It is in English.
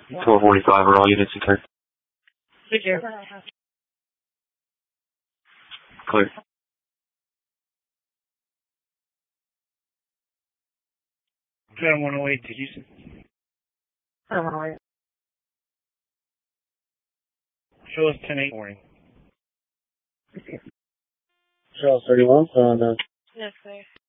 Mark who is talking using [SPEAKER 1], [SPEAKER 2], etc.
[SPEAKER 1] 1245 are all units in clear.
[SPEAKER 2] Take care.
[SPEAKER 1] Clear.
[SPEAKER 2] Phantom 108 to Houston.
[SPEAKER 3] Phantom 108.
[SPEAKER 2] Show us 10-8 warning.
[SPEAKER 3] Charles 31,
[SPEAKER 4] Yes, sir.